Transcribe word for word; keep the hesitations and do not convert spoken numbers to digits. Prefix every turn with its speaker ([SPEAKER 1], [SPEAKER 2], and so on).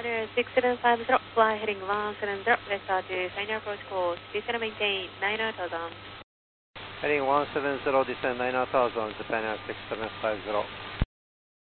[SPEAKER 1] Japan six seven five zero, fly heading one seven zero, west R two, final approach course, descend and maintain nine thousand.
[SPEAKER 2] Heading one seven zero, descend nine thousand, Japan Air six seven five zero.